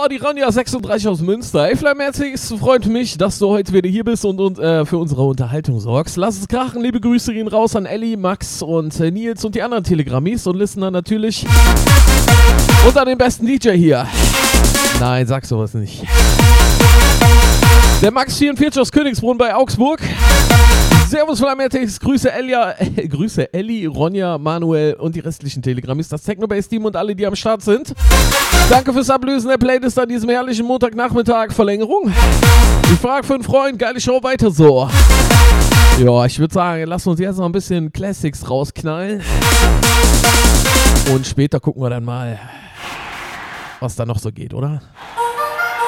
die Ronja 36 aus Münster. Ey, Flamerzig, es freut mich, dass du heute wieder hier bist und für unsere Unterhaltung sorgst. Lass es krachen, liebe Grüße gehen raus an Elli, Max und Nils und die anderen Telegrammis und Listener natürlich. Und an den besten DJ hier. Nein, sag sowas nicht. Der Max 44 aus Königsbrunn bei Augsburg. Servus Flamerzig, Grüße Elli, Ronja, Manuel und die restlichen Telegrammis, das Technobase-Team und alle, die am Start sind. Danke fürs Ablösen der Playlist an diesem herrlichen Montagnachmittag. Verlängerung. Ich frage für einen Freund, geile Show, weiter so. Ja, ich würde sagen, lass uns jetzt noch ein bisschen Classics rausknallen. Und später gucken wir dann mal, was da noch so geht, oder?